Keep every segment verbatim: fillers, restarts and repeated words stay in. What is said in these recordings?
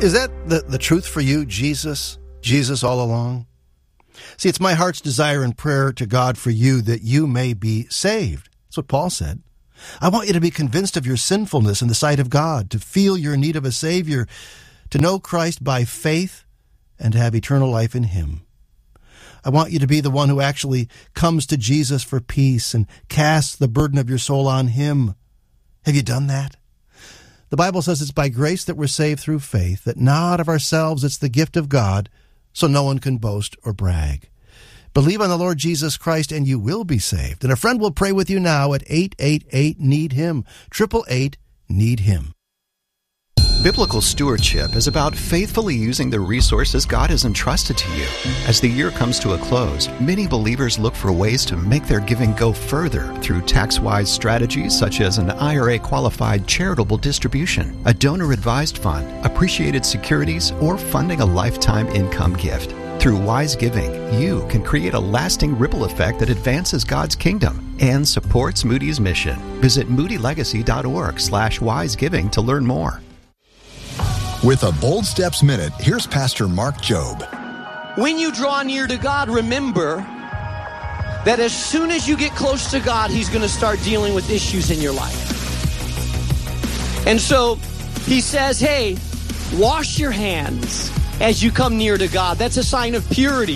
Is that the, the truth for you, Jesus? Jesus all along? See, it's my heart's desire and prayer to God for you that you may be saved. That's what Paul said. I want you to be convinced of your sinfulness in the sight of God, to feel your need of a Savior, to know Christ by faith, and to have eternal life in Him. I want you to be the one who actually comes to Jesus for peace and casts the burden of your soul on Him. Have you done that? The Bible says it's by grace that we're saved through faith, that not of ourselves, it's the gift of God, so no one can boast or brag. Believe on the Lord Jesus Christ and you will be saved. And a friend will pray with you now at eight eight eight, need him, eight eight eight, need him. Biblical stewardship is about faithfully using the resources God has entrusted to you. As the year comes to a close, many believers look for ways to make their giving go further through tax-wise strategies such as an I R A-qualified charitable distribution, a donor-advised fund, appreciated securities, or funding a lifetime income gift. Through wise giving, you can create a lasting ripple effect that advances God's kingdom and supports Moody's mission. Visit moodylegacy.org slash wisegiving to learn more. With a Bold Steps Minute, here's Pastor Mark Jobe. When you draw near to God, remember that as soon as you get close to God, He's going to start dealing with issues in your life. And so He says, hey, wash your hands as you come near to God. That's a sign of purity.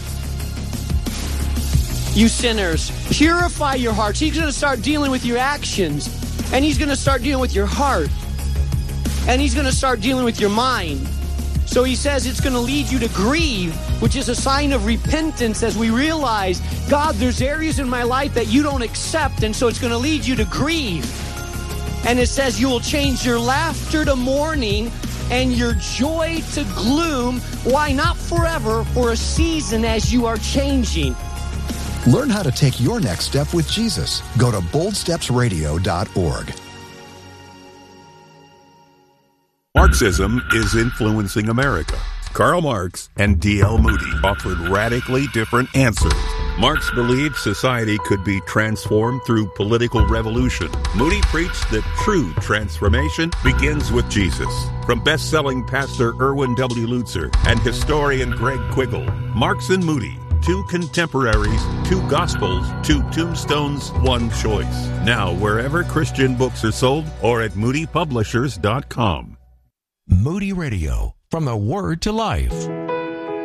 You sinners, purify your hearts. He's going to start dealing with your actions, and He's going to start dealing with your heart. And He's going to start dealing with your mind. So He says it's going to lead you to grieve, which is a sign of repentance as we realize, God, there's areas in my life that you don't accept, and so it's going to lead you to grieve. And it says you will change your laughter to mourning and your joy to gloom. Why not forever, for a season as you are changing? Learn how to take your next step with Jesus. Go to bold steps radio dot org. Marxism is influencing America. Karl Marx and D L Moody offered radically different answers. Marx believed society could be transformed through political revolution. Moody preached that true transformation begins with Jesus. From best-selling pastor Erwin W. Lutzer and historian Greg Quiggle, Marx and Moody, two contemporaries, two gospels, two tombstones, one choice. Now, wherever Christian books are sold or at moody publishers dot com. Moody Radio, from the Word to Life.